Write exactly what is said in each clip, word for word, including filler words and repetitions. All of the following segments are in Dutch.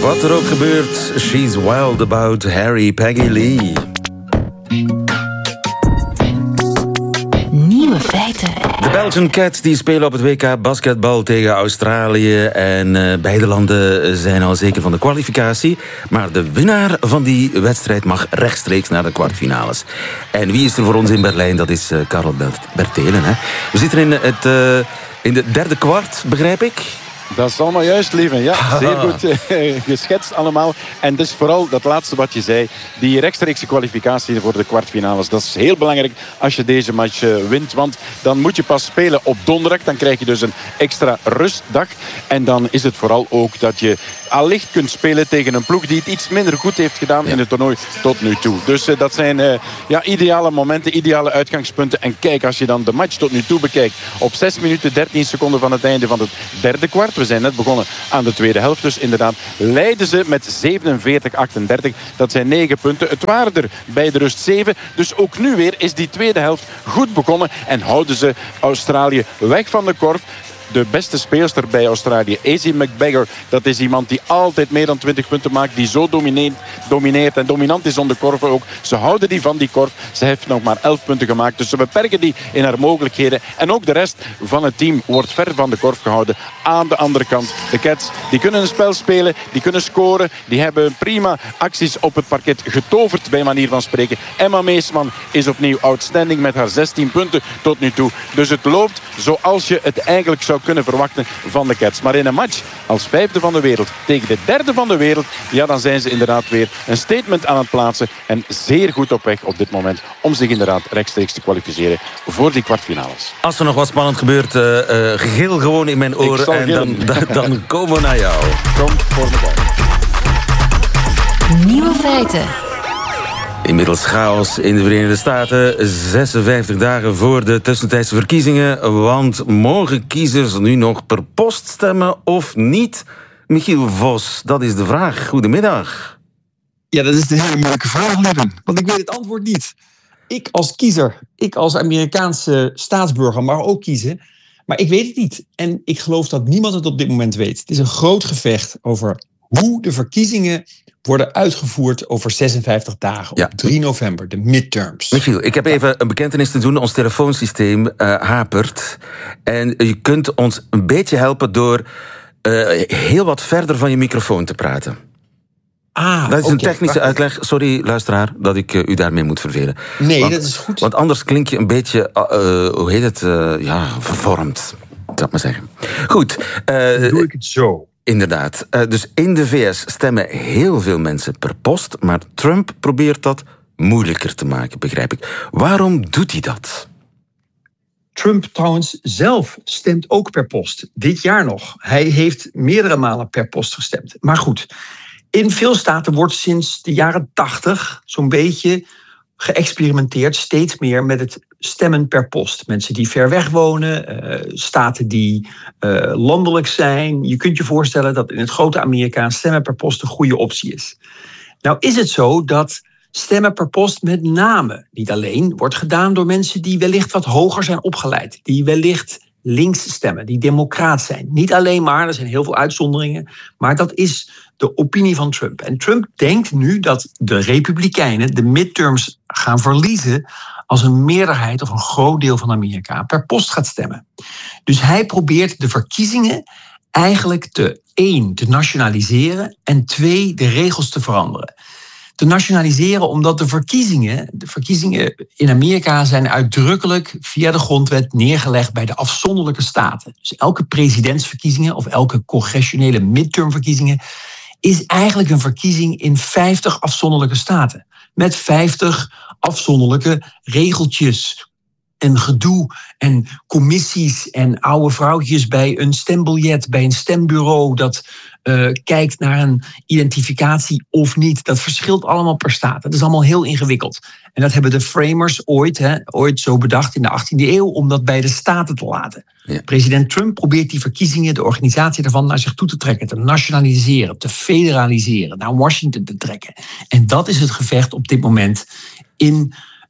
Wat er ook gebeurt, she's wild about Harry Peggy Lee. Nieuwe feiten. De Belgian Cats die spelen op het W K basketbal tegen Australië. En uh, beide landen zijn al zeker van de kwalificatie. Maar de winnaar van die wedstrijd mag rechtstreeks naar de kwartfinales. En wie is er voor ons in Berlijn? Dat is uh, Karel Bertelen. Hè? We zitten in, het, uh, in de derde kwart, begrijp ik. Dat is allemaal juist, lieve. Ja, zeer goed uh, geschetst allemaal. En dus vooral dat laatste wat je zei. Die rechtstreekse kwalificatie voor de kwartfinales. Dat is heel belangrijk als je deze match uh, wint. Want dan moet je pas spelen op donderdag. Dan krijg je dus een extra rustdag. En dan is het vooral ook dat je allicht kunt spelen tegen een ploeg die het iets minder goed heeft gedaan in het toernooi tot nu toe. Dus uh, dat zijn uh, ja, ideale momenten, ideale uitgangspunten. En kijk, als je dan de match tot nu toe bekijkt. Op zes minuten dertien seconden van het einde van het derde kwart. We zijn net begonnen aan de tweede helft. Dus inderdaad leiden ze met zevenenveertig achtendertig. Dat zijn negen punten. Het waren er bij de rust zeven. Dus ook nu weer is die tweede helft goed begonnen. En houden ze Australië weg van de korf. De beste speelster bij Australië, Azy McBagger, dat is iemand die altijd meer dan twintig punten maakt. Die zo domineert, domineert en dominant is om de korf ook. Ze houden die van die korf. Ze heeft nog maar elf punten gemaakt. Dus ze beperken die in haar mogelijkheden. En ook de rest van het team wordt ver van de korf gehouden. Aan de andere kant, de Cats, die kunnen een spel spelen. Die kunnen scoren. Die hebben prima acties op het parket getoverd, bij manier van spreken. Emma Meesman is opnieuw outstanding met haar zestien punten tot nu toe. Dus het loopt zoals je het eigenlijk zou kunnen verwachten van de Cats. Maar in een match als vijfde van de wereld tegen de derde van de wereld, ja, dan zijn ze inderdaad weer een statement aan het plaatsen en zeer goed op weg op dit moment om zich inderdaad rechtstreeks te kwalificeren voor die kwartfinales. Als er nog wat spannend gebeurt, uh, uh, gil gewoon in mijn oren en dan, dan, dan komen we naar jou. Kom voor de bal. Nieuwe feiten. Inmiddels chaos in de Verenigde Staten. zesenvijftig dagen voor de tussentijdse verkiezingen. Want mogen kiezers nu nog per post stemmen of niet? Michiel Vos, dat is de vraag. Goedemiddag. Ja, dat is een hele moeilijke vraag, Leven. Want ik weet het antwoord niet. Ik als kiezer, ik als Amerikaanse staatsburger mag ook kiezen. Maar ik weet het niet. En ik geloof dat niemand het op dit moment weet. Het is een groot gevecht over hoe de verkiezingen worden uitgevoerd over zesenvijftig dagen. Ja. Op drie november, de midterms. Michiel, ik heb even een bekentenis te doen. Ons telefoonsysteem uh, hapert. En je kunt ons een beetje helpen door uh, heel wat verder van je microfoon te praten. Ah, dat is okay. een technische Wacht. uitleg. Sorry, luisteraar, dat ik uh, u daarmee moet vervelen. Nee, want, dat is goed. Want anders klink je een beetje, uh, hoe heet het, uh, ja, vervormd. Zal ik maar zeggen. Goed. Uh, Dan doe ik het zo. Inderdaad. Uh, dus in de V S stemmen heel veel mensen per post, maar Trump probeert dat moeilijker te maken, begrijp ik. Waarom doet hij dat? Trump trouwens zelf stemt ook per post. Dit jaar nog. Hij heeft meerdere malen per post gestemd. Maar goed, in veel staten wordt sinds de jaren tachtig zo'n beetje geëxperimenteerd, steeds meer met het stemmen per post. Mensen die ver weg wonen, uh, staten die uh, landelijk zijn. Je kunt je voorstellen dat in het grote Amerika stemmen per post een goede optie is. Nou is het zo dat stemmen per post met name, niet alleen, wordt gedaan door mensen die wellicht wat hoger zijn opgeleid. Die wellicht links stemmen, die democraat zijn. Niet alleen maar, er zijn heel veel uitzonderingen, maar dat is de opinie van Trump. En Trump denkt nu dat de Republikeinen de midterms gaan verliezen als een meerderheid of een groot deel van Amerika per post gaat stemmen. Dus hij probeert de verkiezingen eigenlijk te één, te nationaliseren en twee, de regels te veranderen. Te nationaliseren omdat de verkiezingen, de verkiezingen in Amerika zijn uitdrukkelijk via de grondwet neergelegd bij de afzonderlijke staten. Dus elke presidentsverkiezingen of elke congressionele midtermverkiezingen is eigenlijk een verkiezing in vijftig afzonderlijke staten. Met vijftig afzonderlijke regeltjes en gedoe en commissies en oude vrouwtjes bij een stembiljet, bij een stembureau dat uh, kijkt naar een identificatie of niet. Dat verschilt allemaal per staat. Dat is allemaal heel ingewikkeld. En dat hebben de framers ooit, hè, ooit zo bedacht in de achttiende eeuw om dat bij de staten te laten. Ja. President Trump probeert die verkiezingen, de organisatie daarvan, naar zich toe te trekken, te nationaliseren, te federaliseren, naar Washington te trekken. En dat is het gevecht op dit moment in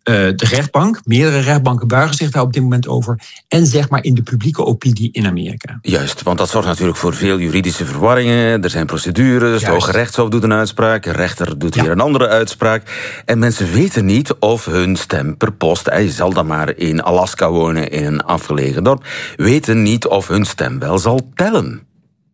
de rechtbank, meerdere rechtbanken buigen zich daar op dit moment over. En zeg maar in de publieke opinie in Amerika. Juist, want dat zorgt natuurlijk voor veel juridische verwarringen. Er zijn procedures, de Hoge Rechtshof doet een uitspraak, een rechter doet ja. weer een andere uitspraak. En mensen weten niet of hun stem per post, je zal dan maar in Alaska wonen, in een afgelegen dorp, weten niet of hun stem wel zal tellen.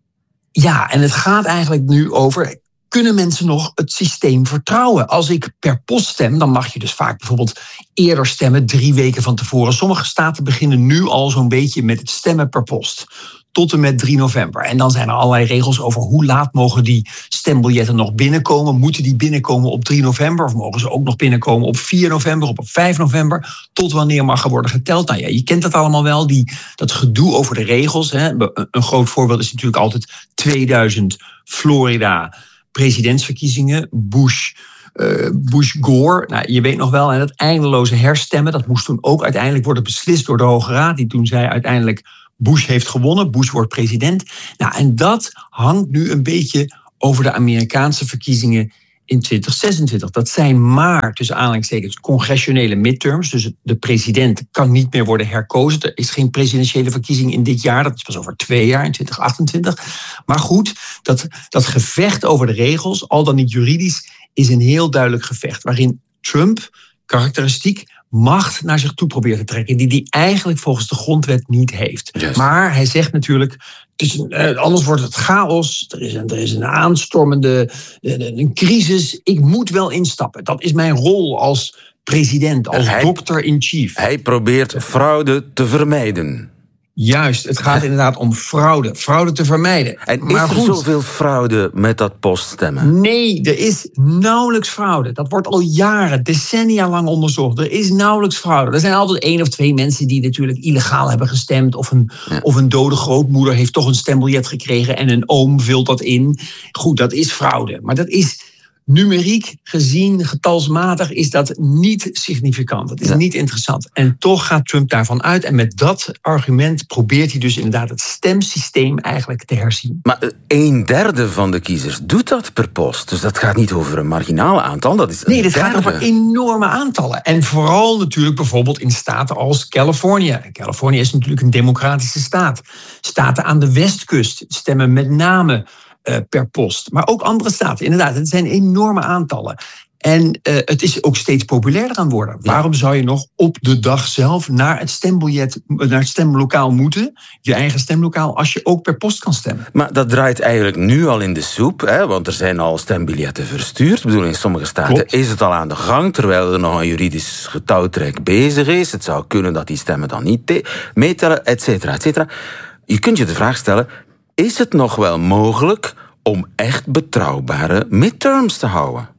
Ja, en het gaat eigenlijk nu over, kunnen mensen nog het systeem vertrouwen? Als ik per post stem, dan mag je dus vaak bijvoorbeeld eerder stemmen, drie weken van tevoren. Sommige staten beginnen nu al zo'n beetje met het stemmen per post. Tot en met drie november. En dan zijn er allerlei regels over hoe laat mogen die stembiljetten nog binnenkomen. Moeten die binnenkomen op drie november? Of mogen ze ook nog binnenkomen op vier november, op vijf november? Tot wanneer mag er worden geteld? Nou ja, je kent dat allemaal wel, die, dat gedoe over de regels. Hè. Een groot voorbeeld is natuurlijk altijd tweeduizend Florida presidentsverkiezingen. Bush... Uh, Bush-Gore, nou, je weet nog wel, en dat eindeloze herstemmen, dat moest toen ook uiteindelijk worden beslist door de Hoge Raad, die toen zei uiteindelijk Bush heeft gewonnen, Bush wordt president. Nou, en dat hangt nu een beetje over de Amerikaanse verkiezingen in twintig zesentwintig. Dat zijn maar, tussen aanhalingstekens, congressionele midterms. Dus de president kan niet meer worden herkozen. Er is geen presidentiële verkiezing in dit jaar. Dat is pas over twee jaar, in twintig achtentwintig. Maar goed, dat, dat gevecht over de regels, al dan niet juridisch, is een heel duidelijk gevecht. Waarin Trump, karakteristiek, macht naar zich toe probeert te trekken, die hij eigenlijk volgens de grondwet niet heeft. Yes. Maar hij zegt natuurlijk, het is een, uh, anders wordt het chaos, er is een, er is een aanstormende uh, een crisis, ik moet wel instappen. Dat is mijn rol als president, als hij, dokter-in-chief. Hij probeert fraude te vermijden. Juist, het gaat inderdaad om fraude. Fraude te vermijden. En is maar er goed, zoveel fraude met dat poststemmen? Nee, er is nauwelijks fraude. Dat wordt al jaren, decennia lang onderzocht. Er is nauwelijks fraude. Er zijn altijd één of twee mensen die natuurlijk illegaal hebben gestemd. Of een, ja. of een dode grootmoeder heeft toch een stembiljet gekregen en een oom vult dat in. Goed, dat is fraude. Maar dat is numeriek gezien, getalsmatig, is dat niet significant. Dat is ja. niet interessant. En toch gaat Trump daarvan uit. En met dat argument probeert hij dus inderdaad het stemsysteem eigenlijk te herzien. Maar een derde van de kiezers doet dat per post. Dus dat gaat niet over een marginaal aantal. Dat is nee, dat gaat over enorme aantallen. En vooral natuurlijk bijvoorbeeld in staten als Californië. Californië is natuurlijk een democratische staat. Staten aan de westkust stemmen met name Uh, per post. Maar ook andere staten, inderdaad. Het zijn enorme aantallen. En uh, het is ook steeds populairder aan het worden. Ja. Waarom zou je nog op de dag zelf naar het stembiljet, naar het stemlokaal moeten, je eigen stemlokaal, als je ook per post kan stemmen? Maar dat draait eigenlijk nu al in de soep, hè? Want er zijn al stembiljetten verstuurd. Ik bedoel, in sommige staten Klopt. is het al aan de gang, terwijl er nog een juridisch getouwtrek bezig is. Het zou kunnen dat die stemmen dan niet te- meetellen, et cetera, et cetera. Je kunt je de vraag stellen, is het nog wel mogelijk om echt betrouwbare midterms te houden?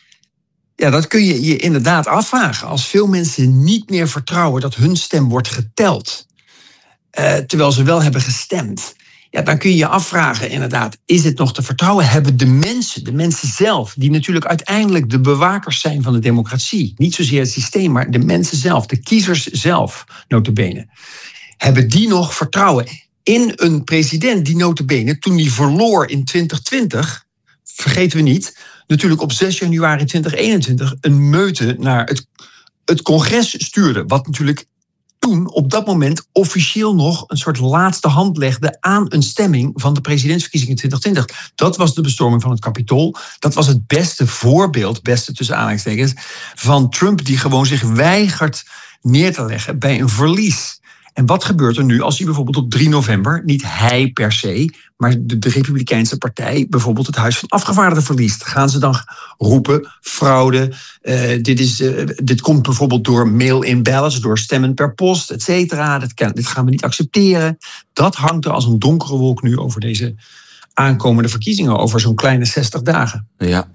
Ja, dat kun je je inderdaad afvragen. Als veel mensen niet meer vertrouwen dat hun stem wordt geteld, uh, terwijl ze wel hebben gestemd, ja, dan kun je je afvragen, inderdaad, is het nog te vertrouwen? Hebben de mensen, de mensen zelf, die natuurlijk uiteindelijk de bewakers zijn van de democratie, niet zozeer het systeem, maar de mensen zelf, de kiezers zelf, nota bene, hebben die nog vertrouwen in een president die nota bene, toen hij verloor in twintig twintig, vergeten we niet, natuurlijk op zes januari twintig eenentwintig een meute naar het, het congres stuurde. Wat natuurlijk toen op dat moment officieel nog een soort laatste hand legde aan een stemming van de presidentsverkiezingen in twintig twintig. Dat was de bestorming van het Capitool. Dat was het beste voorbeeld, beste tussen aanhalingstekens, van Trump die gewoon zich weigert neer te leggen bij een verlies. En wat gebeurt er nu als hij bijvoorbeeld op drie november, niet hij per se, maar de, de Republikeinse partij bijvoorbeeld het Huis van Afgevaardigden verliest? Gaan ze dan roepen, fraude, uh, dit, is, uh, dit komt bijvoorbeeld door mail-in ballots, door stemmen per post, et cetera. Dat kan, dit gaan we niet accepteren. Dat hangt er als een donkere wolk nu over deze aankomende verkiezingen, over zo'n kleine zestig dagen. Ja.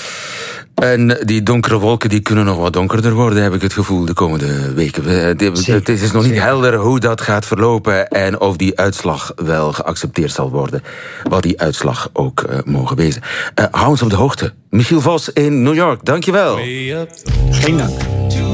En die donkere wolken die kunnen nog wat donkerder worden, heb ik het gevoel, de komende weken. Zeker, het is nog niet zeker. helder hoe dat gaat verlopen en of die uitslag wel geaccepteerd zal worden. Wat die uitslag ook uh, mogen wezen. Uh, hou ons op de hoogte. Michiel Vos in New York, dankjewel. Geen dank.